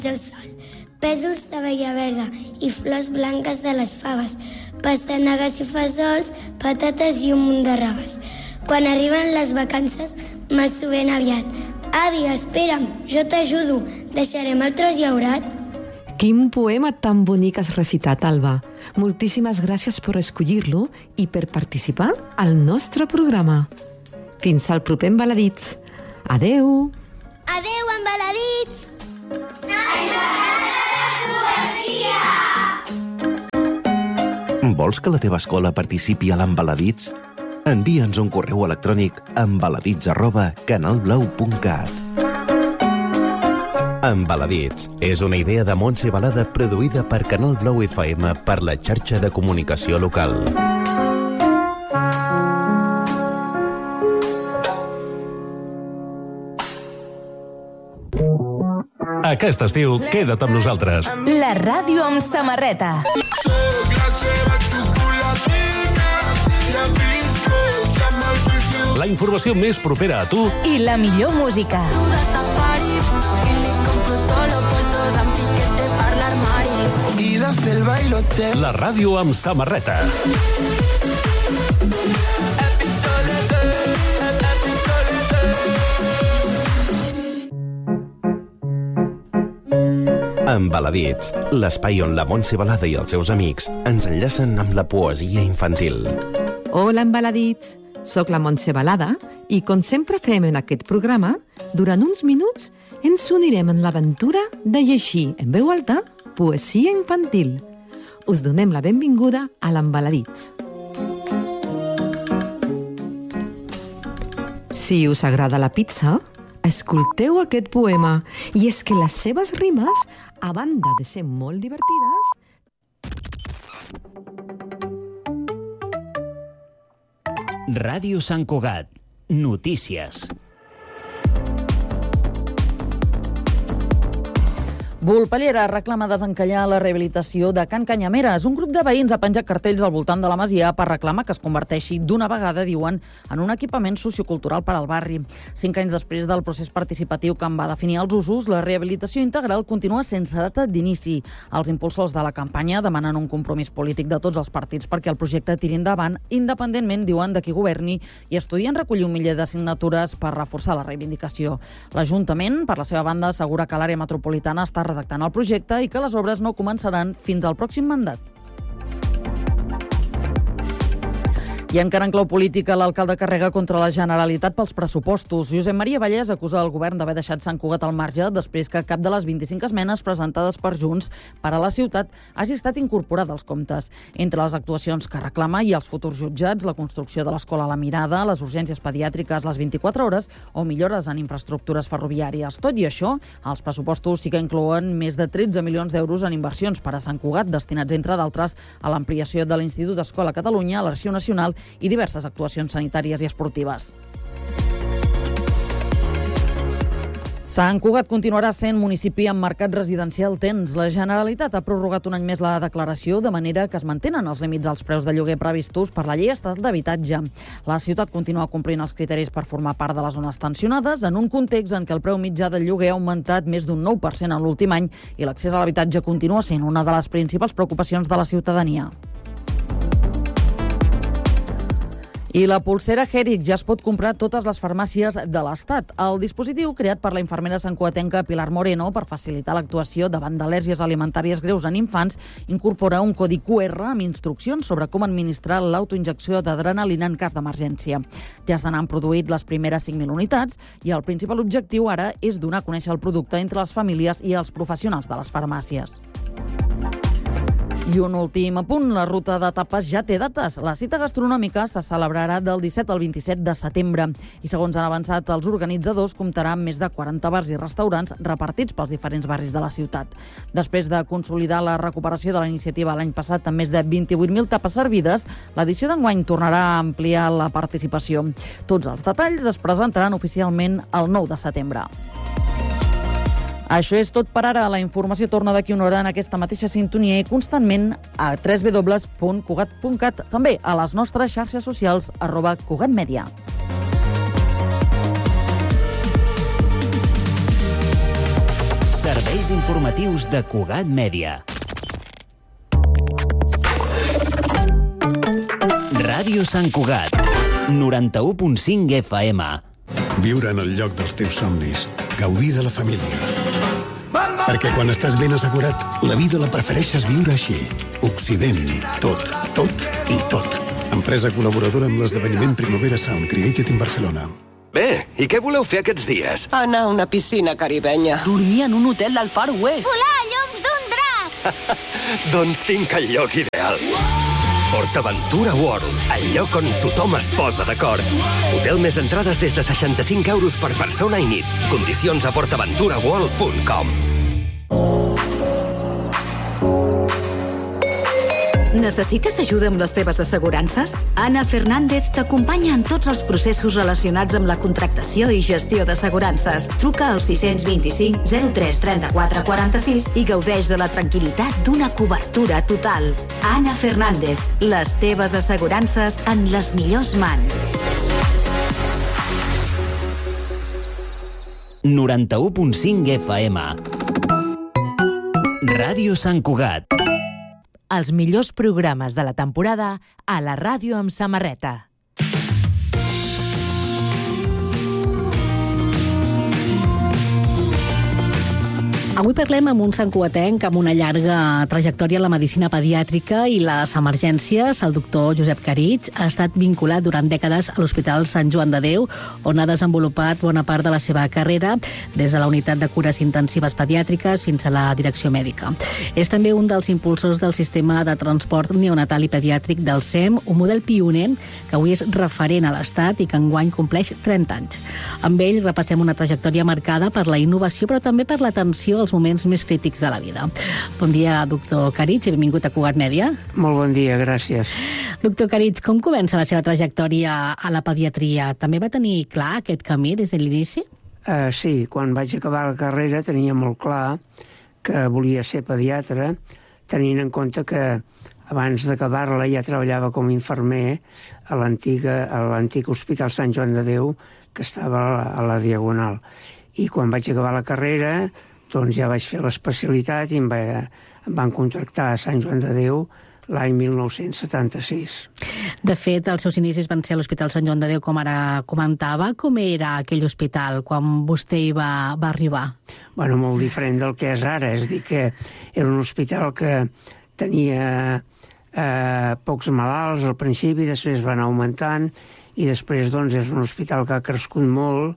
del sol, pèsols d'abella verda i flors blanques de les faves, pastanagues i fesols, patates i un munt de raves. Quan arriben les vacances, marxo ben aviat. Avi, espera'm, jo t'ajudo. Deixarem el tros llaurat? Quin poema tan bonic has recitat, Alba. Moltíssimes gràcies per escollir-lo i per participar al nostre programa. Fins al proper Embaladits. Adeu! Adeu, Embaladits! Vols que la teva escola participi a l'Embaladits? Envia'ns un correu electrònic a embaladits@canalblau.cat. Embaladits és una idea de Montse Balada produïda per Canal Blau FM per la xarxa de comunicació local. Aquest estiu, queda't amb nosaltres. La ràdio amb samarreta. La informació més propera a tu I la millor música. La ràdio amb samarreta. Embaladits, l'espai on la Montse Balada i els seus amics ens enllacen amb la poesia infantil. Hola, Embaladits! Soc la Montse Balada i, com sempre fem en aquest programa, durant uns minuts ens unirem en l'aventura de llegir en veu alta poesia infantil. Us donem la benvinguda a l'Embaladits. Si us agrada la pizza, escolteu aquest poema, i és que les seves rimes, a banda de ser molt divertides, Ràdio Sant Cugat. Notícies. Volpellera reclama desencallar la rehabilitació de Can Canyameres. Un grup de veïns ha penjat cartells al voltant de la masia per reclamar que es converteixi d'una vegada, diuen, en un equipament sociocultural per al barri. 5 anys després del procés participatiu que en va definir els usos, la rehabilitació integral continua sense data d'inici. Els impulsors de la campanya demanen un compromís polític de tots els partits perquè el projecte tiri endavant, independentment, diuen, de qui governi, i estudien recollir 1 miler de signatures per reforçar la reivindicació. L'Ajuntament, per la seva banda, assegura que l'àrea metropolitana està redactant el projecte i que les obres no començaran fins al pròxim mandat. I encara en clau política, l'alcalde carrega contra la Generalitat pels pressupostos. Josep Maria Vallès acusa el govern d'haver deixat Sant Cugat al marge després que cap de les 25 esmenes presentades per Junts per a la ciutat hagi estat incorporada als comptes. Entre les actuacions que reclama hi ha els futurs jutjats, la construcció de l'escola a la Mirada, les urgències pediàtriques, les 24 hores o millores en infraestructures ferroviàries. Tot i això, els pressupostos sí que inclouen més de 13 milions d'euros en inversions per a Sant Cugat, destinats, entre d'altres, a l'ampliació de l'Institut d'Escola Catalunya, l'Arxiu Nacional i diverses actuacions sanitàries i esportives. Sant Cugat continuarà sent municipi amb mercat residencial tens. La Generalitat ha prorrogat un any més la declaració, de manera que es mantenen els límits als preus de lloguer previstos per la Llei Estatal d'Habitatge. La ciutat continua complint els criteris per formar part de les zones tensionades, en un context en què el preu mitjà del lloguer ha augmentat més d'un 9% en l'últim any i l'accés a l'habitatge continua sent una de les principals preocupacions de la ciutadania. I la polsera Heric ja es pot comprar a totes les farmàcies de l'Estat. El dispositiu, creat per la infermera santcugatenca Pilar Moreno per facilitar l'actuació davant d'al·lèrgies alimentàries greus en infants, incorpora un codi QR amb instruccions sobre com administrar l'autoinjecció d'adrenalina en cas d'emergència. Ja se n'han produït les primeres 5.000 unitats i el principal objectiu ara és donar a conèixer el producte entre les famílies i els professionals de les farmàcies. I un últim apunt, la ruta de tapes ja té dates. La cita gastronòmica se celebrarà del 17 al 27 de setembre i, segons han avançat els organitzadors, comptarà amb més de 40 bars i restaurants repartits pels diferents barris de la ciutat. Després de consolidar la recuperació de la iniciativa l'any passat amb més de 28.000 tapes servides, l'edició d'enguany tornarà a ampliar la participació. Tots els detalls es presentaran oficialment el 9 de setembre. Això és tot per ara. La informació torna d'aquí una hora en aquesta mateixa sintonia i constantment a www.cugat.cat, també a les nostres xarxes socials @cugatmedia. Serveis informatius de Cugat Mèdia. Ràdio Sant Cugat, 91.5 FM. Viure en el lloc dels teus somnis. Gaudir de la família. Perquè quan estàs ben assegurat, la vida la prefereixes viure així. Occident. Tot, tot i tot. Empresa col·laboradora amb l'esdeveniment Primavera Sound Created in Barcelona. Bé, i què voleu fer aquests dies? Anar a una piscina caribenya. Dormir en un hotel del Far West. Volar a lloms d'un drac. Doncs tinc el lloc ideal. PortAventura World, el lloc on tothom es posa d'acord. Hotel més entrades des de 65 euros per persona i nit. Condicions a portaventuraworld.com. Necessites ajuda amb les teves assegurances? Anna Fernández t'acompanya en tots els processos relacionats amb la contractació i gestió d'assegurances. Truca al 625 03 34 46 i gaudeix de la tranquil·litat d'una cobertura total. Anna Fernández, les teves assegurances en les millors mans. 91.5 FM. Ràdio Sant Cugat. Els millors programes de la temporada a la ràdio amb samarreta. Avui parlem amb un santcugatenc amb una llarga trajectòria en la medicina pediàtrica i les emergències. El doctor Josep Caritg ha estat vinculat durant dècades a l'Hospital Sant Joan de Déu, on ha desenvolupat bona part de la seva carrera, des de la unitat de cures intensives pediàtriques fins a la direcció mèdica. És també un dels impulsors del sistema de transport neonatal i pediàtric del SEM, un model pioner que avui és referent a l'Estat i que enguany compleix 30 anys. Amb ell repassem una trajectòria marcada per la innovació, però també per l'atenció als moments més crítics de la vida. Bon dia, doctor Caritg, i benvingut a Cugat Mèdia. Molt bon dia, gràcies. Doctor Caritg, com comença la seva trajectòria a la pediatria? També va tenir clar aquest camí des de l'inici? Sí, quan vaig acabar la carrera tenia molt clar que volia ser pediatre, tenint en compte que abans d'acabar-la ja treballava com a infermer a l'antic Hospital Sant Joan de Déu, que estava a la Diagonal. I quan vaig acabar la carrera, doncs ja vaig fer l'especialitat i em van contractar a Sant Joan de Déu l'any 1976. De fet, els seus inicis van ser a l'Hospital Sant Joan de Déu, com ara comentava. Com era aquell hospital quan vostè hi va arribar? Bueno, molt diferent del que és ara. És a dir, que era un hospital que tenia pocs malalts al principi, després van augmentant, i després doncs, és un hospital que ha crescut molt,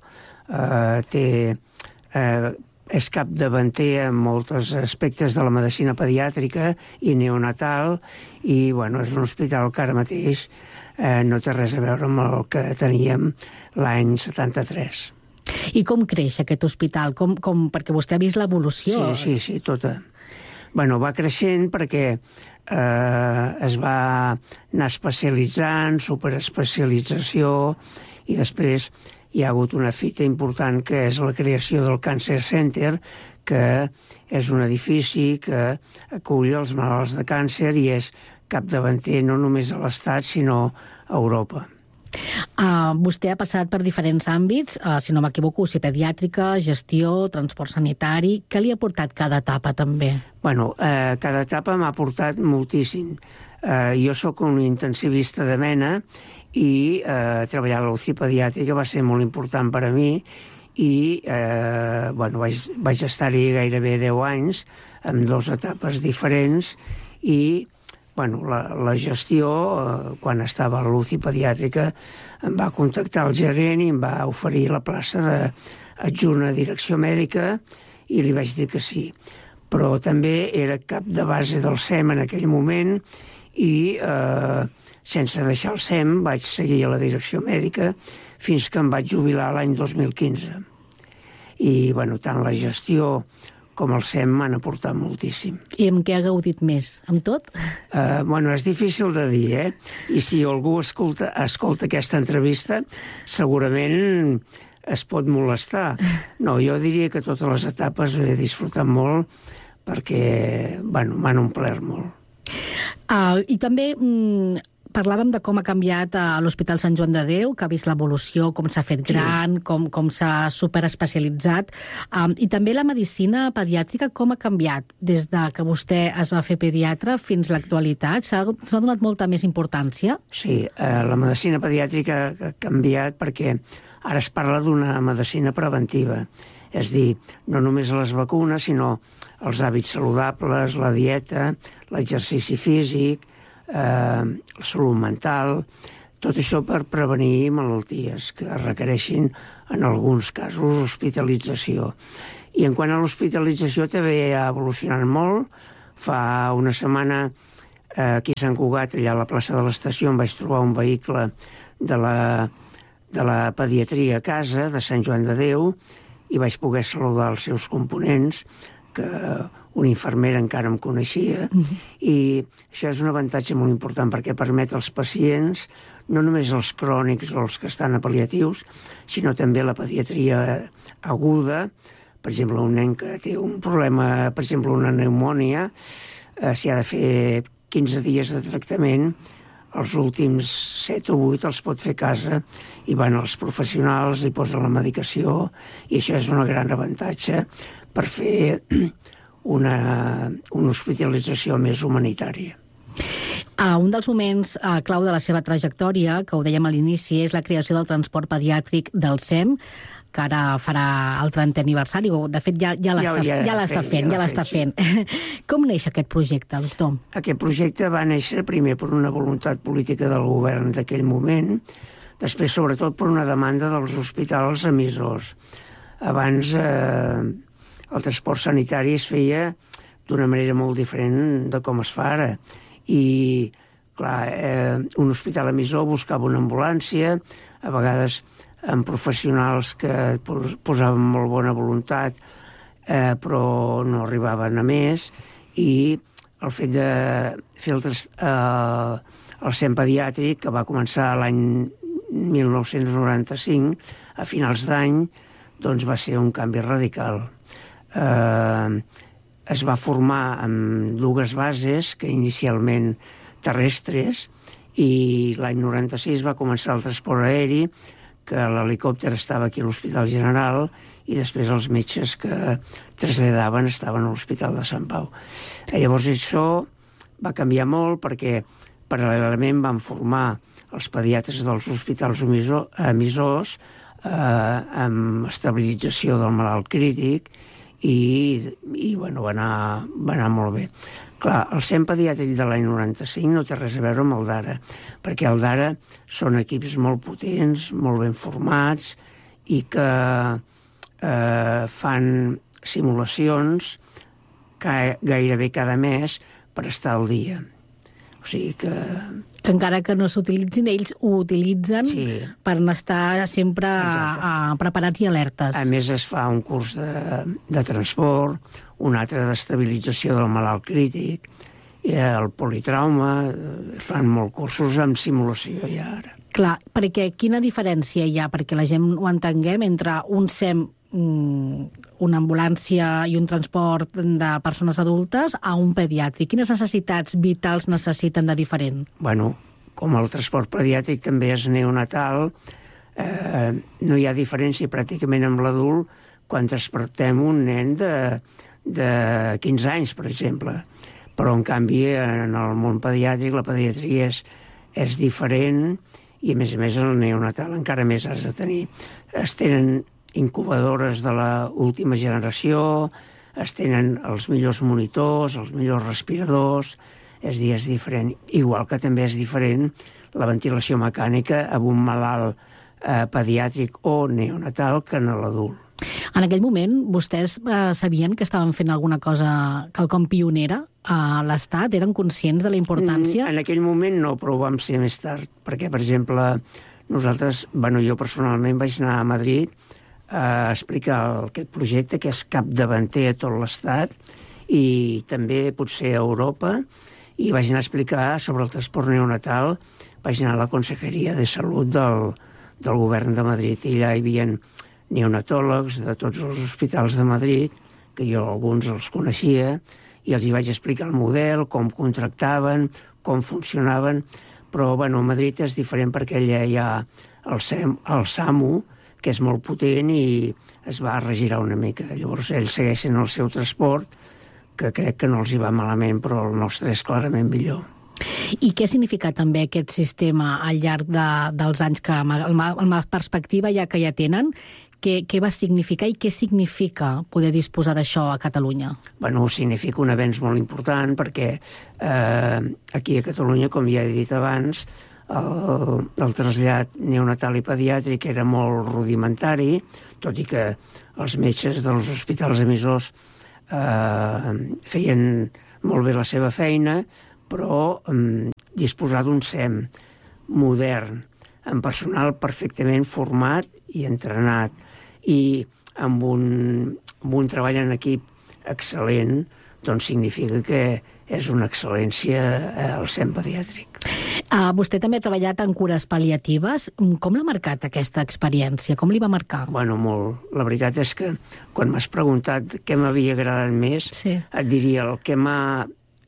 és capdavanter en molts aspectes de la medicina pediàtrica i neonatal, i bueno, és un hospital que ara mateix no té res a veure amb el que teníem l'any 73. I com creix aquest hospital? Perquè vostè ha vist l'evolució. Sí, tota. Bueno, va creixent perquè es va anar especialitzant, superespecialització, i després hi ha hagut una fita important que és la creació del Cancer Center, que és un edifici que acull els malalts de càncer i és capdavanter no només a l'Estat, sinó a Europa. Vostè ha passat per diferents àmbits, si no m'equivoco, pediàtrica, gestió, transport sanitari. Què li ha portat cada etapa, també? Bueno, cada etapa m'ha portat moltíssim. Jo sóc un intensivista de mena i treballar a l'UCI pediàtrica va ser molt important per a mi i vaig estar-hi gairebé 10 anys amb 2 etapes diferents i la gestió, quan estava a l'UCI pediàtrica, em va contactar el gerent i em va oferir la plaça d'adjunt a direcció mèdica i li vaig dir que sí. Però també era cap de base del SEM en aquell moment i sense deixar el SEM vaig seguir a la direcció mèdica fins que em vaig jubilar l'any 2015. I tant la gestió com el SEM m'han aportat moltíssim. I amb què ha gaudit més? Amb tot? És difícil de dir, I si algú escolta aquesta entrevista, segurament es pot molestar. No, jo diria que totes les etapes he disfrutat molt perquè, m'han omplert molt. I també Parlàvem de com ha canviat l'Hospital Sant Joan de Déu, que ha vist l'evolució, com s'ha fet gran, com s'ha superespecialitzat, i també la medicina pediàtrica, com ha canviat des de que vostè es va fer pediatre fins a l'actualitat? S'ha donat molta més importància? Sí, la medicina pediàtrica ha canviat perquè ara es parla d'una medicina preventiva. És dir, no només les vacunes, sinó els hàbits saludables, la dieta, l'exercici físic, la salut mental, tot això per prevenir malalties que requereixin, en alguns casos, hospitalització. I en quant a l'hospitalització també ha evolucionat molt. Fa una setmana, aquí a Sant Cugat, allà a la plaça de l'Estació, em vaig trobar un vehicle de la pediatria a casa, de Sant Joan de Déu, i vaig poder saludar els seus components, que una infermera encara em coneixia, i això és un avantatge molt important perquè permet als pacients, no només els crònics o els que estan a pal·liatius, sinó també la pediatria aguda. Per exemple, un nen que té un problema, per exemple, una pneumònia, s'hi ha de fer 15 dies de tractament, els últims 7 o 8 els pot fer a casa i van els professionals, li posen la medicació, i això és un gran avantatge per fer una hospitalització més humanitària. Un dels moments clau de la seva trajectòria, que ho dèiem a l'inici, és la creació del transport pediàtric del SEM, que ara farà el 30è aniversari, o de fet ja l'està fent. Com neix aquest projecte, doctor? Aquest projecte va néixer primer per una voluntat política del govern d'aquell moment, després sobretot per una demanda dels hospitals emissors. Abans el transport sanitari es feia d'una manera molt diferent de com es fa ara. I, clar, un hospital emissor buscava una ambulància, a vegades amb professionals que posaven molt bona voluntat, però no arribaven a més, i el fet de fer el SEM pediàtric, que va començar l'any 1995, a finals d'any, doncs va ser un canvi radical. Es va formar amb dues bases, que inicialment terrestres, i l'any 96 va començar el transport aeri, que l'helicòpter estava aquí a l'Hospital General i després els metges que traslladaven estaven a l'Hospital de Sant Pau. Llavors això va canviar molt perquè paral·lelament van formar els pediatres dels hospitals emissors amb estabilització del malalt crític i bueno, va anar molt bé. Clar, el SEM pediàtric de l'any 95 no té res a veure amb el d'ara, perquè el d'ara són equips molt potents, molt ben formats i que fan simulacions gairebé cada mes per estar al dia. O sigui que encara que no s'utilitzin, ells ho utilitzen per estar sempre preparats i alertes. A més, es fa un curs de transport, un altre d'estabilització del malalt crític, el politrauma, fan molts cursos amb simulació ja ara. Clar, perquè quina diferència hi ha, perquè la gent ho entenguem, entre un SEM, una ambulància i un transport de persones adultes a un pediàtric? Quines necessitats vitals necessiten de diferent? Bueno, com el transport pediàtric també és neonatal, no hi ha diferència pràcticament amb l'adult quan transportem un nen de 15 anys, per exemple. Però, en canvi, en el món pediàtric, la pediatria és diferent i, a més, el neonatal encara més has de tenir. Es tenen incubadores de l'última generació, es tenen els millors monitors, els millors respiradors, és diferent. Igual que també és diferent la ventilació mecànica amb un malalt pediàtric o neonatal que en l'adult. En aquell moment, vostès sabien que estaven fent alguna cosa, quelcom pionera a l'Estat? Eren conscients de la importància? En aquell moment no, però ho vam ser més tard, perquè, per exemple, nosaltres, jo personalment vaig anar a Madrid a explicar aquest projecte, que és capdavanter a tot l'Estat, i també potser a Europa, i vaig anar a explicar sobre el transport neonatal, vaig anar a la Consejeria de Salut del govern de Madrid, i allà hi havia neonatòlegs de tots els hospitals de Madrid, que jo alguns els coneixia, i els hi vaig explicar el model, com contractaven, com funcionaven, Però, bueno, a Madrid és diferent perquè allà hi ha el SAMU, que és molt potent i es va regirar una mica. Llavors, ells segueixen el seu transport, que crec que no els hi va malament, però el nostre és clarament millor. I què ha significat també aquest sistema al llarg dels anys que, amb la perspectiva ja que ja tenen, què va significar i què significa poder disposar d'això a Catalunya? Bueno, significa un avenç molt important perquè aquí a Catalunya, com ja he dit abans, el trasllat neonatal i pediàtric era molt rudimentari, tot i que els metges dels hospitals emissors feien molt bé la seva feina, però disposar d'un SEM modern, amb personal perfectament format i entrenat, i amb un treball en equip excel·lent, doncs significa que és una excel·lència al SEM pediàtric. Vostè també ha treballat en cures pal·liatives. Com l'ha marcat aquesta experiència? Com li va marcar? Bueno, molt. La veritat és que quan m'has preguntat què m'havia agradat més, et diria el que m'ha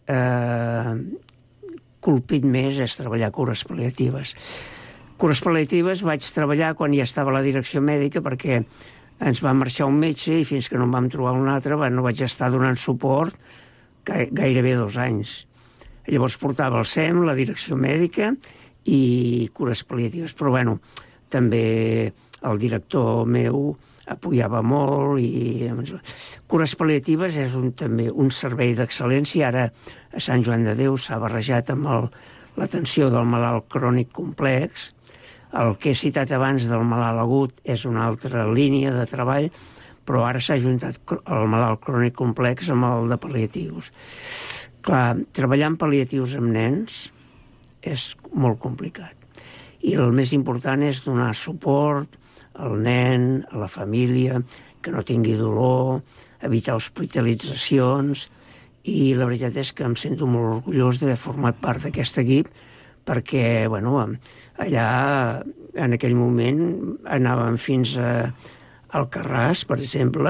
colpit més és treballar cures pal·liatives. Cures pal·liatives vaig treballar quan ja estava a la direcció mèdica perquè ens va marxar un metge i fins que no en vam trobar un altre no vaig estar donant suport gairebé 2 anys. Llavors portava el SEM, la direcció mèdica i cures pal·liatives. Però, bueno, també el director meu apoyava molt i cures pal·liatives és també un servei d'excel·lència. Ara a Sant Joan de Déu s'ha barrejat amb l'atenció del malalt crònic complex. El que he citat abans del malalt agut és una altra línia de treball, però ara s'ha ajuntat el malalt crònic complex amb el de pal·liatius. Clar, treballar en pal·liatius amb nens és molt complicat. I el més important és donar suport al nen, a la família, que no tingui dolor, evitar hospitalitzacions, i la veritat és que em sento molt orgullós d'haver format part d'aquest equip, perquè, bueno, allà, en aquell moment, anàvem fins a Alcarràs, per exemple,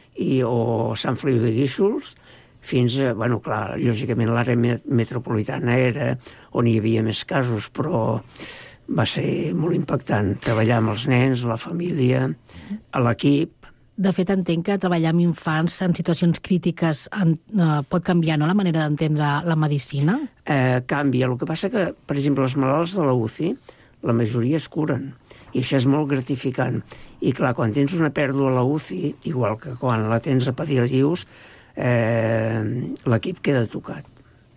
o Sant Feliu de Guíxols, fins a, bueno, clar, lògicament l'àrea metropolitana era on hi havia més casos, però va ser molt impactant treballar amb els nens, la família, a l'equip. De fet, entenc que treballar amb infants en situacions crítiques pot canviar, no?, la manera d'entendre la medicina? Canvia. El que passa que, per exemple, els malalts de la UCI, la majoria es curen, i això és molt gratificant. I clar, quan tens una pèrdua a la UCI, igual que quan la tens a pediatrius, l'equip queda tocat.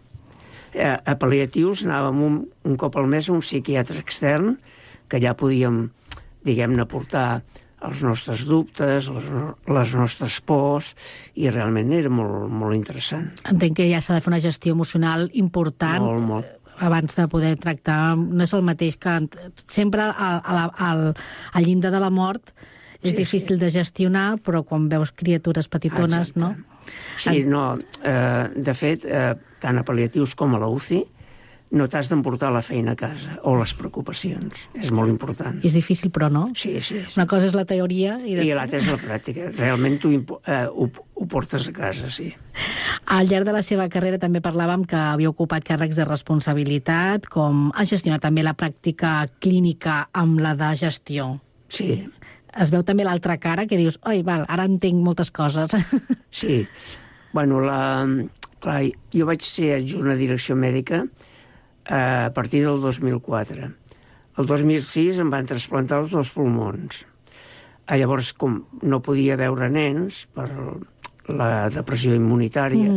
A pal·liatius anàvem un cop al mes a un psiquiatre extern, que ja podíem, diguem-ne, portar els nostres dubtes, les nostres pors, i realment era molt, molt interessant. Entenc que ja s'ha de fer una gestió emocional important. Molt, molt. Abans de poder tractar, no és el mateix que sempre al llindar de la mort és difícil de gestionar, però quan veus criatures petitones, no? Sí, no. De fet, tant a pal·liatius com a la UCI, no t'has d'emportar la feina a casa, o les preocupacions. És molt important. És difícil, però no? Sí. Una cosa és la teoria i l'altra és la pràctica. Realment tu ho portes a casa, sí. Al llarg de la seva carrera també parlàvem que havia ocupat càrrecs de responsabilitat, com ha gestionat també la pràctica clínica amb la de gestió. Sí. Es veu també l'altra cara, que dius, oi, val, ara entenc moltes coses. Sí. Bueno, clar, jo vaig ser adjunt a direcció mèdica a partir del 2004. El 2006 em van trasplantar els 2 pulmons. Llavors, com no podia veure nens per la depressió immunitària,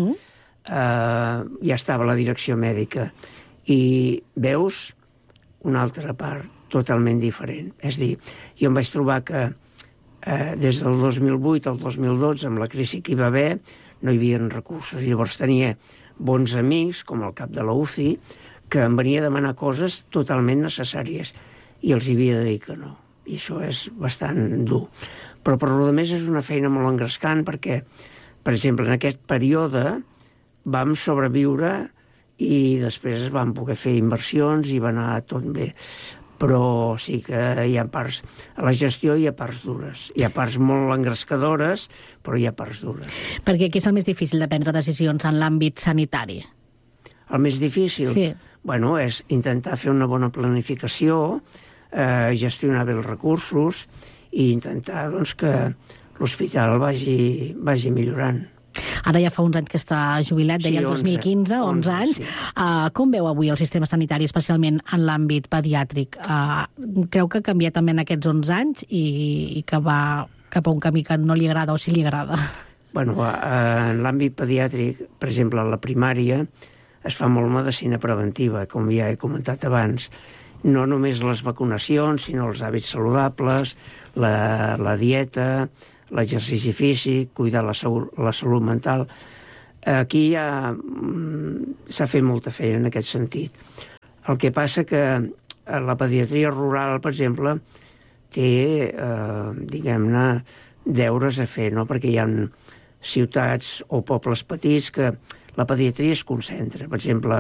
ja estava a la direcció mèdica. I veus una altra part totalment diferent. És a dir, jo em vaig trobar que des del 2008 al 2012, amb la crisi que hi va haver, no hi havia recursos. Llavors tenia bons amics, com el cap de la UCI, que em venia a demanar coses totalment necessàries i els havia de dir que no. I això és bastant dur. Però per lo més és una feina molt engrescant perquè, per exemple, en aquest període vam sobreviure i després vam poder fer inversions i va anar tot bé. Però sí que hi ha parts... A la gestió hi ha parts dures. Hi ha parts molt engrescadores, però hi ha parts dures. Perquè què és el més difícil de prendre decisions en l'àmbit sanitari? El més difícil? Sí. Bueno, és intentar fer una bona planificació, gestionar bé els recursos i intentar doncs, que l'hospital vagi millorant. Ara ja fa uns anys que està jubilat, deia el 2015, 11 anys. Sí. Com veu avui el sistema sanitari, especialment en l'àmbit pediàtric? Creu que ha canviat també en aquests 11 anys i que va cap a un camí que no li agrada o sí li agrada? Bueno, en l'àmbit pediàtric, per exemple, a la primària, es fa molt medicina preventiva, com ja he comentat abans. No només les vacunacions, sinó els hàbits saludables, la dieta, l'exercici físic, cuidar la salut mental. Aquí ja s'ha fet molta feina en aquest sentit. El que passa que la pediatria rural, per exemple, té, diguem-ne, deures a fer, no? Perquè hi ha ciutats o pobles petits que la pediatria es concentra. Per exemple,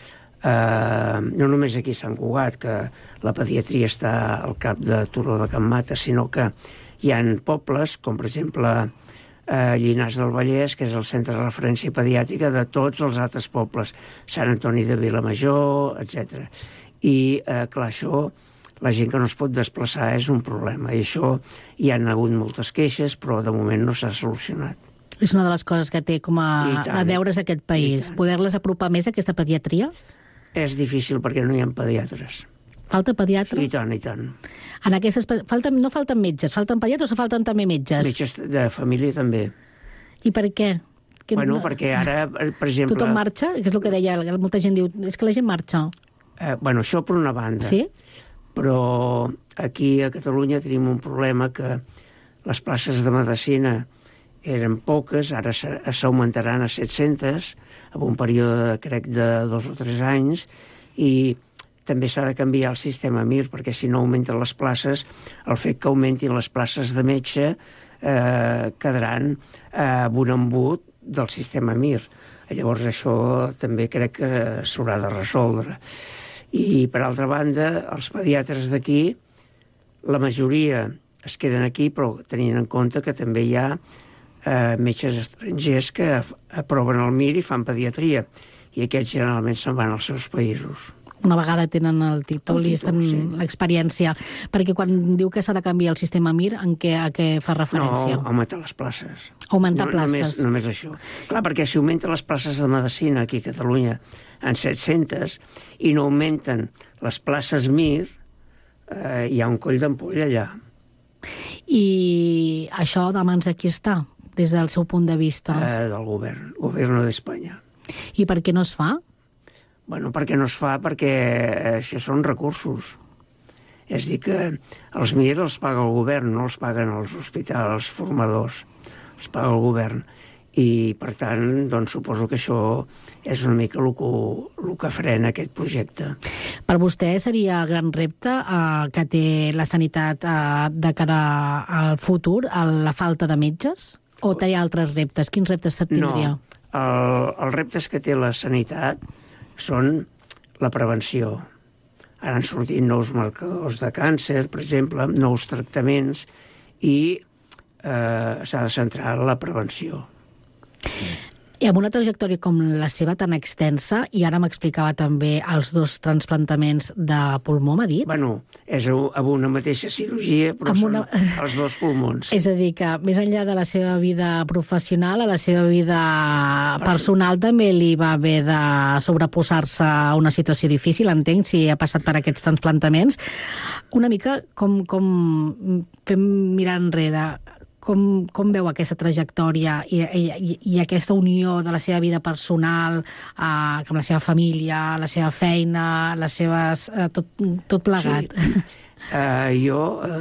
no només aquí a Sant Cugat, que la pediatria està al cap de Turó de Can Mata, sinó que hi ha pobles, com per exemple Llinars del Vallès, que és el centre de referència pediàtrica de tots els altres pobles, Sant Antoni de Vilamajor, etc. I, clar, això, la gent que no es pot desplaçar és un problema. I això hi ha hagut moltes queixes, però de moment no s'ha solucionat. És una de les coses que té com a deures aquest país. Poder-les apropar més a aquesta pediatria? És difícil perquè no hi ha pediatres. Falta pediatre? I tant, i tant. En aquestes, no falten metges, falten pediatres o falten també metges? Metges de família també. I per què? Bueno, perquè ara, per exemple... Tothom marxa? Que és el que deia, molta gent diu, és que la gent marxa. Bueno, això per una banda. Sí? Però aquí a Catalunya tenim un problema que les places de medicina eren poques, ara s'augmentaran a 700, en un període, crec, de 2 o 3 anys, i també s'ha de canviar el sistema MIR, perquè si no augmenten les places, el fet que augmentin les places de metge quedaran amb un embut del sistema MIR. Llavors això també crec que s'haurà de resoldre. I, per altra banda, els pediatres d'aquí, la majoria es queden aquí, però tenint en compte que també hi ha metges estrangers que aproven el MIR i fan pediatria, i aquests generalment se'n van als seus països. Una vegada tenen el títol i estan l'experiència. Perquè quan diu que s'ha de canviar el sistema MIR, a què fa referència? No, augmentar les places. Augmentar places. Només això. Clar, perquè si augmenten les places de medicina aquí a Catalunya en 700 i no augmenten les places MIR, hi ha un coll d'ampolla allà. I això de mans de qui està, des del seu punt de vista? Del govern d'Espanya. I per què no es fa? Bueno, perquè no es fa perquè això són recursos. És dir, que els MIR els paga el govern, no els paguen els hospitals formadors, els paga el govern. I, per tant, doncs, suposo que això és una mica el que frena aquest projecte. Per vostè seria el gran repte que té la sanitat de cara al futur, la falta de metges? O té altres reptes? Quins reptes se'n tindria? No, els reptes que té la sanitat són la prevenció. Ara han sortit nous marcadors de càncer, per exemple, nous tractaments, i s'ha de centrar en la prevenció. I amb una trajectòria com la seva tan extensa, i ara m'explicava també els 2 trasplantaments de pulmó, m'ha dit? Bueno, és amb una mateixa cirurgia, però són els 2 pulmons. És a dir, que més enllà de la seva vida professional, a la seva vida personal també li va haver de sobreposar-se a una situació difícil, entenc, si ha passat per aquests trasplantaments. Una mica com fem mirar enrere, com veu aquesta trajectòria i aquesta unió de la seva vida personal amb la seva família, la seva feina, les seves... tot plegat? Sí. Jo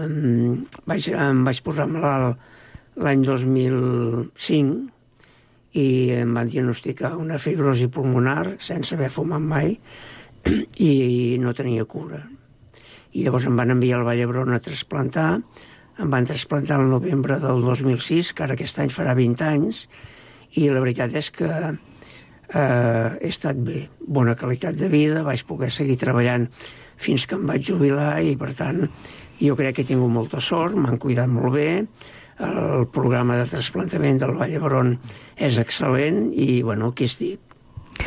em vaig posar malalt l'any 2005 i em van diagnosticar una fibrosi pulmonar sense haver fumat mai i no tenia cura. I llavors em van enviar al Vall d'Hebron a trasplantar. Em van trasplantar el novembre del 2006, que ara aquest any farà 20 anys, i la veritat és que he estat bé, bona qualitat de vida, vaig poder seguir treballant fins que em vaig jubilar i, per tant, jo crec que he tingut molta sort, m'han cuidat molt bé, el programa de trasplantament del Vall d'Hebron és excel·lent i, bueno, aquí estic.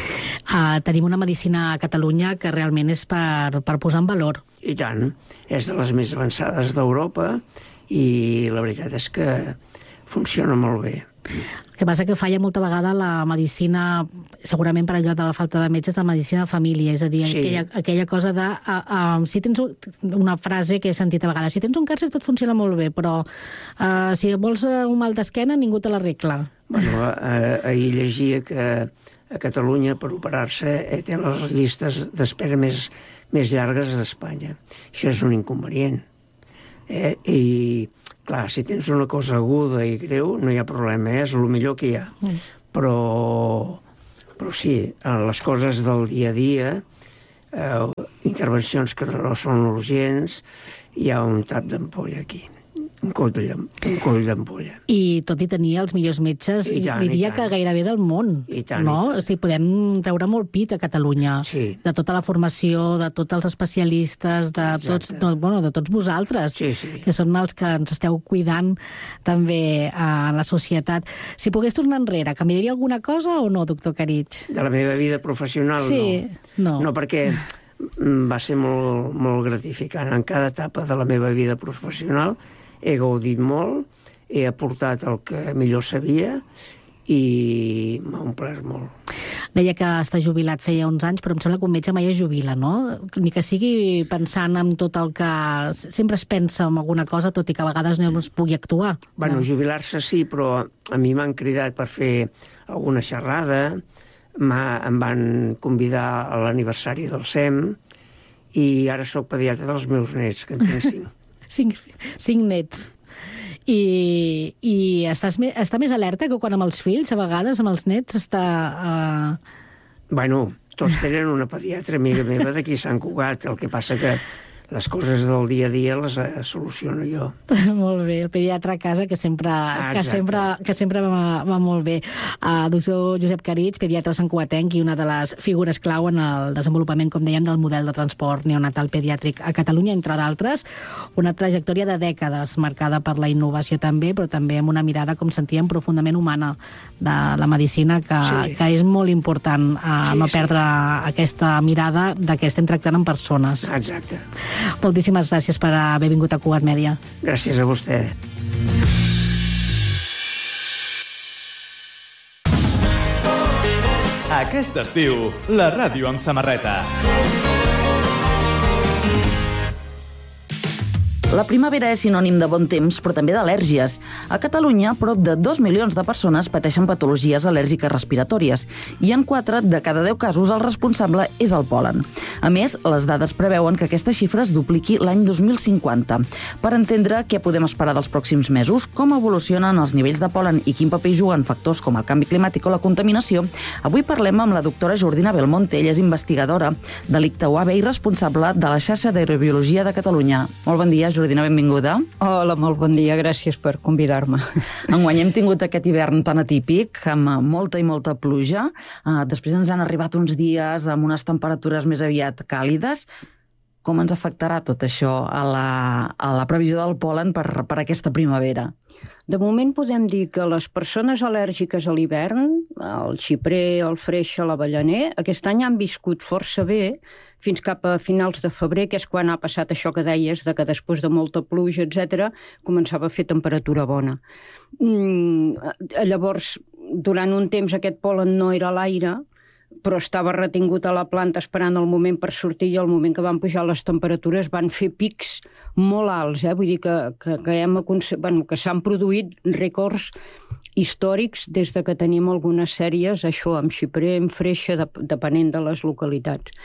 Tenim una medicina a Catalunya que realment és per posar en valor. I tant, és de les més avançades d'Europa i la veritat és que funciona molt bé. El que passa que falla molta vegada la medicina, segurament per allò de la falta de metges, de medicina de família, és a dir, aquella cosa de... si tens una frase que he sentit a vegades, si tens un càncer tot funciona molt bé, però si vols un mal d'esquena ningú te l'arregla. Bueno, ahir llegia que a Catalunya per operar-se té les llistes d'espera més llargues d'Espanya. Això és un inconvenient. I, clar, si tens una cosa aguda i greu, no hi ha problema, és el millor que hi ha. Però sí, les coses del dia a dia, intervencions que no són urgents, hi ha un tap d'ampolla aquí. Un coll d'ampolla. I tot i tenir els millors metges, diria que gairebé del món. No? O sigui, podem treure molt pit a Catalunya. De tota la formació, de tots els especialistes, de tots vosaltres, que són els que ens esteu cuidant també a la societat. Si pogués tornar enrere, canviaria alguna cosa o no, doctor Caritx? De la meva vida professional, no. No, perquè va ser molt gratificant. En cada etapa de la meva vida professional he gaudit molt, he aportat el que millor sabia i m'ha omplert molt. Deia que està jubilat feia uns anys, però em sembla que un metge mai es jubila, no? Ni que sigui pensant en tot el que... Sempre es pensa en alguna cosa, tot i que a vegades no es pugui actuar. Bueno, jubilar-se sí, però a mi m'han cridat per fer alguna xerrada, em van convidar a l'aniversari del SEM i ara sóc pediatre dels meus nets, que en tinc 5. 5 nets. I està més alerta que quan amb els fills, a vegades, amb els nets, està... Bueno, tots tenen una pediatra amiga meva d'aquí Sant Cugat, el que passa que les coses del dia a dia les soluciono jo. Molt bé, el pediatre a casa que sempre va molt bé. Doctor Josep Caritx, pediatre santcugatenc i una de les figures clau en el desenvolupament, com dèiem, del model de transport neonatal pediàtric a Catalunya, entre d'altres. Una trajectòria de dècades marcada per la innovació també, però també amb una mirada, com sentíem, profundament humana de la medicina, que és molt important no perdre aquesta mirada de que estem tractant amb persones. Exacte. Moltíssimes gràcies per haver vingut a Cugat Mèdia. Gràcies a vostè. Aquest estiu, la ràdio amb samarreta. La primavera és sinònim de bon temps, però també d'al·lèrgies. A Catalunya, prop de 2 milions de persones pateixen patologies al·lèrgiques respiratòries i en 4 de cada 10 casos el responsable és el pol·len. A més, les dades preveuen que aquesta xifra es dupliqui l'any 2050. Per entendre què podem esperar dels pròxims mesos, com evolucionen els nivells de pol·len i quin paper juguen factors com el canvi climàtic o la contaminació, avui parlem amb la doctora Jordina Belmonte. Ella és investigadora de l'ICTA-UAB i responsable de la xarxa d'aerobiologia de Catalunya. Molt bon dia, Jordina, benvinguda. Hola, molt bon dia, gràcies per convidar-me. Enguany hem tingut aquest hivern tan atípic, amb molta i molta pluja. Després ens han arribat uns dies amb unes temperatures més aviat càlides. Com ens afectarà tot això a la previsió del pol·len per aquesta primavera? De moment podem dir que les persones al·lèrgiques a l'hivern, el xiprer, el freixe, l'avellaner, aquest any han viscut força bé fins cap a finals de febrer, que és quan ha passat això que deies, de que després de molta pluja, etc., començava a fer temperatura bona. Llavors, durant un temps aquest pol·len no era a l'aire, però estava retingut a la planta esperant el moment per sortir i al moment que van pujar les temperatures van fer pics molt alts. Vull dir que s'han produït rècords històrics des de que tenim algunes sèries, això, amb xiprer, amb freixa, depenent de les localitats.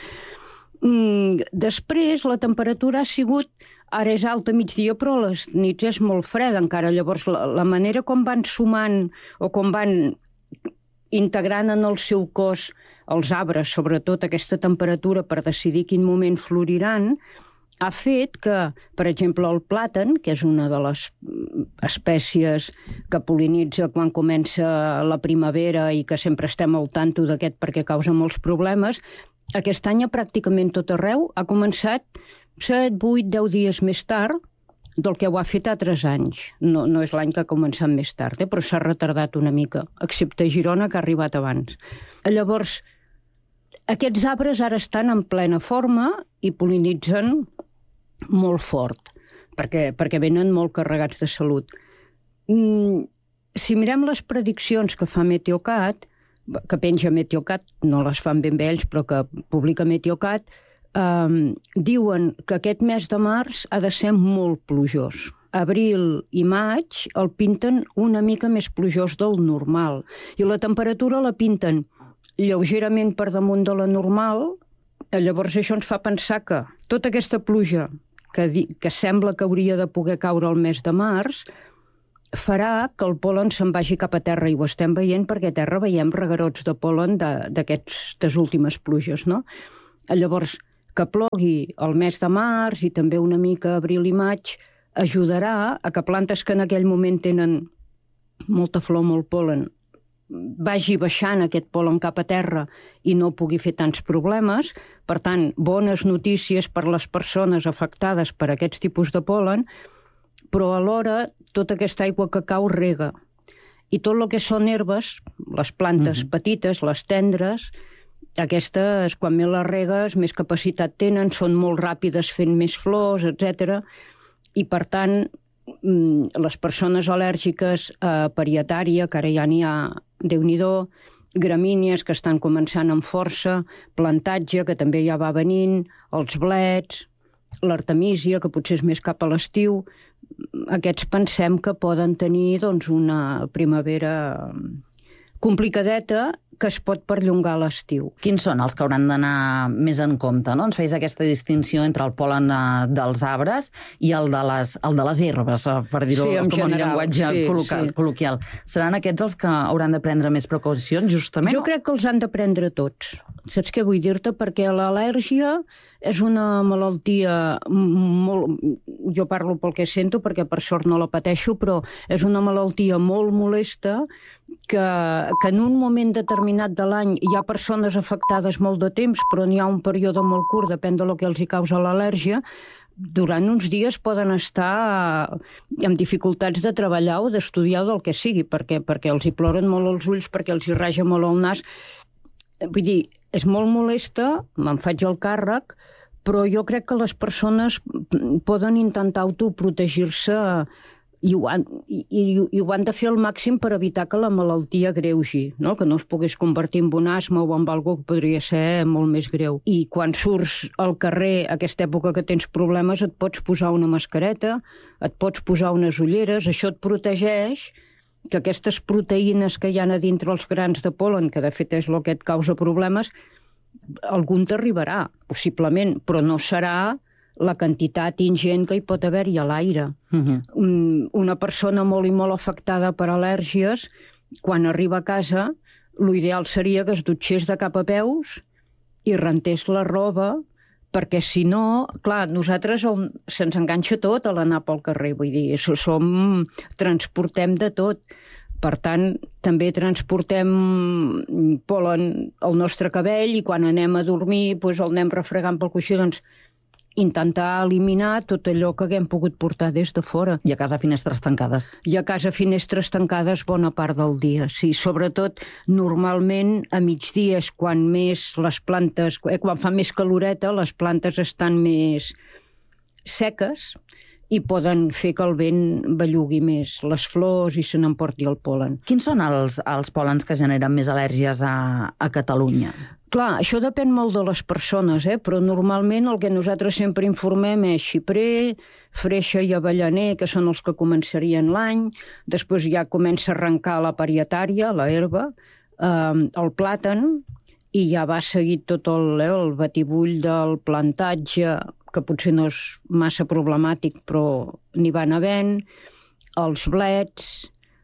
Després la temperatura ha sigut, ara és alta a migdia, però a les nits és molt freda encara. Llavors la manera com van sumant o com van integrant en el seu cos els arbres, sobretot aquesta temperatura per decidir quin moment floriran, ha fet que, per exemple, el plàtan, que és una de les espècies que pol·linitza quan comença la primavera i que sempre estem al tanto d'aquest perquè causa molts problemes, aquest any pràcticament tot arreu ha començat 7, 8, 10 dies més tard del que ho ha fet altres anys. No és l'any que ha començat més tard, però s'ha retardat una mica, excepte Girona, que ha arribat abans. Llavors, Aquests arbres ara estan en plena forma i pol·linitzen molt fort, perquè venen molt carregats de salut. Si mirem les prediccions que fa Meteocat, que penja Meteocat, no les fan ben bé ells, però que publica Meteocat, diuen que aquest mes de març ha de ser molt plujós. Abril i maig el pinten una mica més plujós del normal. I la temperatura la pinten lleugerament per damunt de la normal. Llavors això ens fa pensar que tota aquesta pluja que sembla que hauria de poder caure el mes de març farà que el pol·len se'n vagi cap a terra, i ho estem veient perquè a terra veiem reguerots de pol·len d'aquestes últimes pluges, no? Llavors, que plogui el mes de març i també una mica abril i maig ajudarà a que plantes que en aquell moment tenen molta flor, molt pol·len, vagi baixant aquest pol·len cap a terra i no pugui fer tants problemes. Per tant, bones notícies per les persones afectades per aquests tipus de pol·len, però alhora tota aquesta aigua que cau rega. I tot el que són herbes, les plantes petites, les tendres, aquestes, quan més les regues, més capacitat tenen, són molt ràpides fent més flors, etc. I, per tant, les persones al·lèrgiques a parietària, que ara ja n'hi ha, Déu-n'hi-do, gramínies, que estan començant amb força, plantatge, que també ja va venint, els blets, l'artemísia, que potser és més cap a l'estiu, aquests pensem que poden tenir una primavera complicadeta que es pot perllongar a l'estiu. Quins són els que hauran d'anar més en compte? No? Ens feis aquesta distinció entre el pol·len dels arbres i el de les herbes, per dir-ho com un llenguatge col·loquial. Seran aquests els que hauran de prendre més precaucions, justament? Jo crec que els han de prendre tots. Saps què vull dir-te? Perquè l'al·lèrgia és una malaltia molt... Jo parlo pel que sento, perquè per sort no la pateixo, però és una malaltia molt molesta que en un moment determinat de l'any hi ha persones afectades molt de temps, però n'hi ha un període molt curt, depèn del que els hi causa l'al·lèrgia, durant uns dies poden estar amb dificultats de treballar o d'estudiar o del que sigui, perquè els hi ploren molt els ulls, perquè els hi raja molt el nas. Vull dir, és molt molesta, me'n faig el càrrec, però jo crec que les persones poden intentar autoprotegir-se i ho han de fer al màxim per evitar que la malaltia greugi, no? Que no es pogués convertir en un asma o en algo que podria ser molt més greu. I quan surts al carrer, aquesta època que tens problemes, et pots posar una mascareta, et pots posar unes ulleres, això et protegeix que aquestes proteïnes que hi ha a dintre els grans de pol·len, que de fet és el que et causa problemes, algun t'arribarà, possiblement, però no serà la quantitat ingent que hi pot haver-hi a l'aire. Una persona molt i molt afectada per al·lèrgies, quan arriba a casa, l'ideal seria que es dutxés de cap a peus i rentés la roba, perquè si no, clar, nosaltres se'ns enganxa tot a l'anar pel carrer, vull dir, transportem de tot. Per tant, també transportem pol·len al nostre cabell i quan anem a dormir el anem refregant pel coixí, doncs intentar eliminar tot allò que haguem pogut portar des de fora. I a casa finestres tancades. I a casa finestres tancades bona part del dia, sí. Sobretot, normalment, a migdia és quan més les plantes, quan fa més caloreta, les plantes estan més seques i poden fer que el vent bellugui més les flors i se n'emporti el pol·len. Quins són els pol·lens que generen més al·lèrgies a Catalunya? Clar, això depèn molt de les persones, però normalment el que nosaltres sempre informem és xiprer, freixa i avellaner, que són els que començarien l'any, després ja comença a arrencar la parietària, la herba, el plàtan, i ja va seguit tot el batibull del plantatge, que potser no és massa problemàtic, però n'hi van havent, els blets,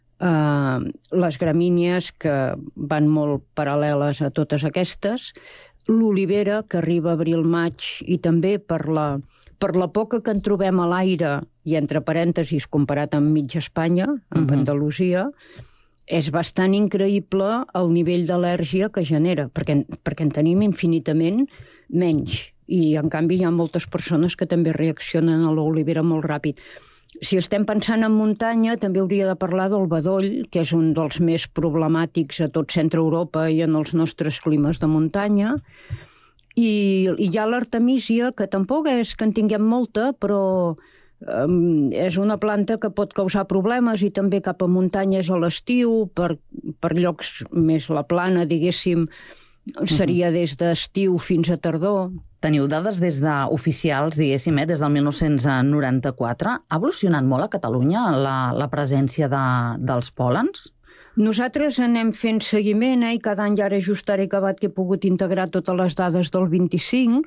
les gramínies, que van molt paral·leles a totes aquestes, l'olivera, que arriba a abril-maig, i també per la poca que en trobem a l'aire, i entre parèntesis comparat amb mitja Espanya, amb Andalusia, és bastant increïble el nivell d'al·lèrgia que genera, perquè en tenim infinitament menys. I, en canvi, hi ha moltes persones que també reaccionen a l'olivera molt ràpid. Si estem pensant en muntanya, també hauria de parlar del bedoll, que és un dels més problemàtics a tot centre Europa i en els nostres climes de muntanya. I hi ha l'artemísia, que tampoc és que en tinguem molta, però és una planta que pot causar problemes i també cap a muntanyes a l'estiu, per llocs més la plana, diguéssim, seria des d'estiu fins a tardor. Teniu dades des d'oficials, diguéssim, des del 1994. Ha evolucionat molt a Catalunya la presència dels pòlens? Nosaltres anem fent seguiment i cada any, ara just ara he acabat que he pogut integrar totes les dades del 25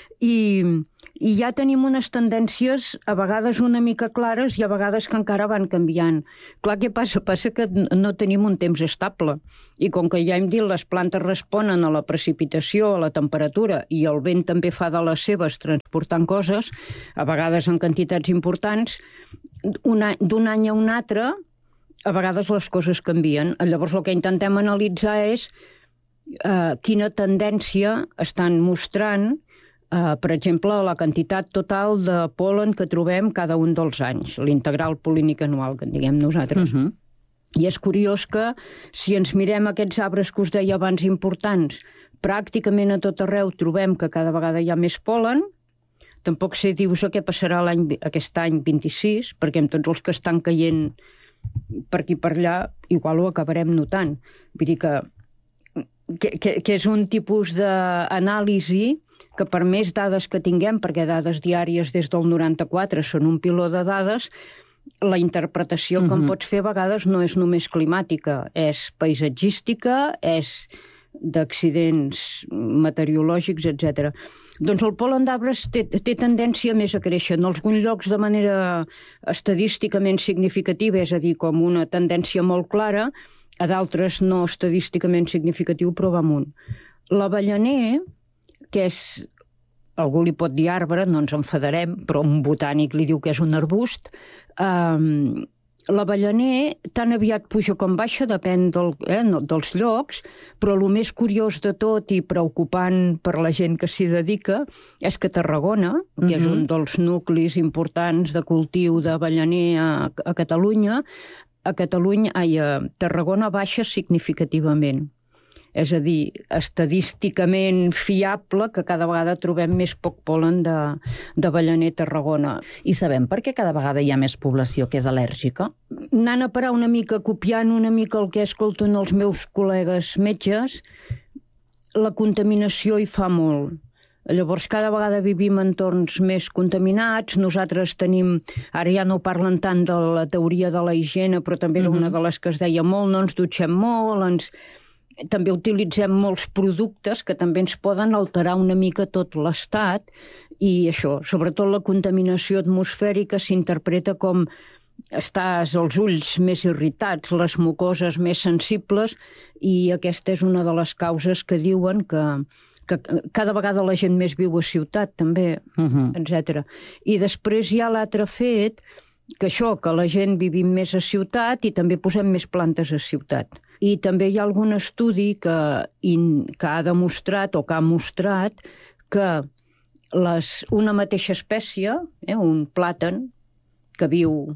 i ja tenim unes tendències a vegades una mica clares i a vegades que encara van canviant. Clar, què passa? Passa que no tenim un temps estable i com que ja hem dit les plantes responen a la precipitació, a la temperatura i el vent també fa de les seves transportant coses, a vegades en quantitats importants, d'un any a un altre a vegades les coses canvien. Llavors el que intentem analitzar és quina tendència estan mostrant, per exemple, la quantitat total de pol·len que trobem cada un dels anys, l'integral pol·línic anual, que en diguem nosaltres. I és curiós que si ens mirem aquests arbres que us deia abans importants, pràcticament a tot arreu trobem que cada vegada hi ha més pol·len. Tampoc sé dir-vos què passarà aquest any 26, perquè amb tots els que estan caient per aquí per allà, igual ho acabarem notant. Vull dir que és un tipus d'anàlisi que per més dades que tinguem, perquè dades diàries des del 94 són un piló de dades, la interpretació que en pots fer a vegades no és només climàtica, és paisatgística, és d'accidents meteorològics, etc. Doncs el pol·len d'arbres té tendència més a créixer. En alguns llocs de manera estadísticament significativa, és a dir, com una tendència molt clara, a d'altres no estadísticament significatiu, però va amunt. L'avellaner, que és, algú li pot dir arbre, no ens enfadarem, però un botànic li diu que és un arbust, l'avellaner tan aviat puja com baixa, depèn dels llocs, però el més curiós de tot i preocupant per la gent que s'hi dedica és que Tarragona, que és un dels nuclis importants de cultiu d'avellaner a Catalunya, a Tarragona baixa significativament. És a dir, estadísticament fiable que cada vegada trobem més poc pol·len d'avellaner a Tarragona. I sabem per què cada vegada hi ha més població que és al·lèrgica? Anant a parar una mica, copiant una mica el que escolten els meus col·legues metges, la contaminació hi fa molt. Llavors, cada vegada vivim en entorns més contaminats. Nosaltres tenim, ara ja no parlen tant de la teoria de la higiene, però també era una de les que es deia molt, no ens dutxem molt, també utilitzem molts productes que també ens poden alterar una mica tot l'estat i això, sobretot la contaminació atmosfèrica s'interpreta com estàs els ulls més irritats, les mucoses més sensibles i aquesta és una de les causes que diuen que cada vegada la gent més viu a ciutat també, etc. I després hi ha l'altre fet que la gent vivim més a ciutat i també posem més plantes a ciutat. I també hi ha algun estudi que ha demostrat o que ha mostrat que una mateixa espècie, un plàtan que viu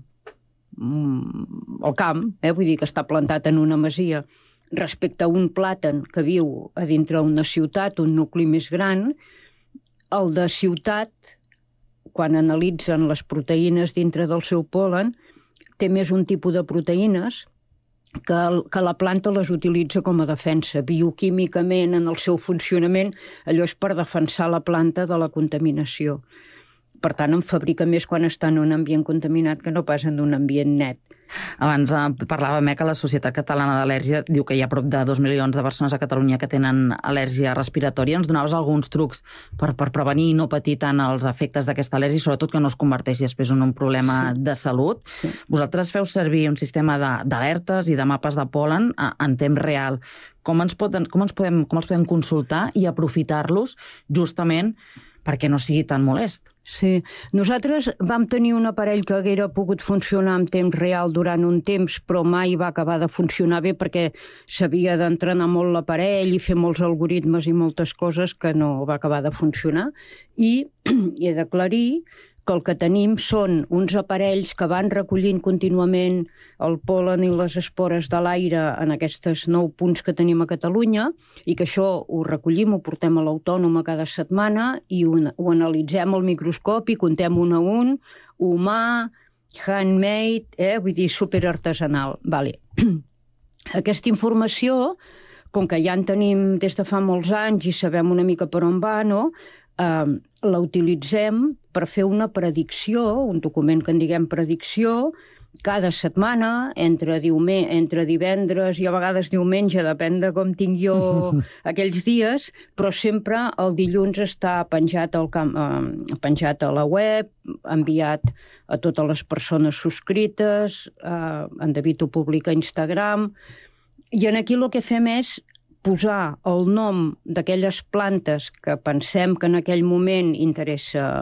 al camp, vull dir que està plantat en una masia, respecte a un plàtan que viu a dintre una ciutat, un nucli més gran, el de ciutat, quan analitzen les proteïnes dintre del seu pol·len, té més un tipus de proteïnes que la planta les utilitza com a defensa. Bioquímicament, en el seu funcionament, allò és per defensar la planta de la contaminació. Per tant, en fabrica més quan està en un ambient contaminat que no pas en un ambient net. Abans parlàvem que la Societat Catalana d'Al·lèrgia diu que hi ha prop de 2 milions de persones a Catalunya que tenen al·lèrgia respiratòria. Ens donaves alguns trucs per prevenir i no patir tant els efectes d'aquesta al·lèrgia, sobretot que no es converteixi després en un problema de salut. Vosaltres feu servir un sistema d'alertes i de mapes de pol·len en temps real. Com els podem consultar i aprofitar-los justament perquè no sigui tan molest? Sí. Nosaltres vam tenir un aparell que haguera pogut funcionar en temps real durant un temps, però mai va acabar de funcionar bé perquè s'havia d'entrenar molt l'aparell i fer molts algoritmes i moltes coses que no va acabar de funcionar. I he d'aclarir que el que tenim són uns aparells que van recollint contínuament el pol·len i les espores de l'aire en aquests 9 punts que tenim a Catalunya i que això ho recollim, ho portem a l'Autònoma cada setmana i ho analitzem al microscopi, contem un a un, humà, handmade, vull dir, superartesanal. Vale. Aquesta informació, com que ja en tenim des de fa molts anys i sabem una mica per on va, no? La utilitzem per fer una predicció, un document que en diguem predicció, cada setmana, entre divendres i a vegades diumenge, depèn de com tinc jo aquells dies, però sempre el dilluns està penjat a la web, enviat a totes les persones subscrites, en David ho publica a Instagram, i aquí el que fem és posar el nom d'aquelles plantes que pensem que en aquell moment interessa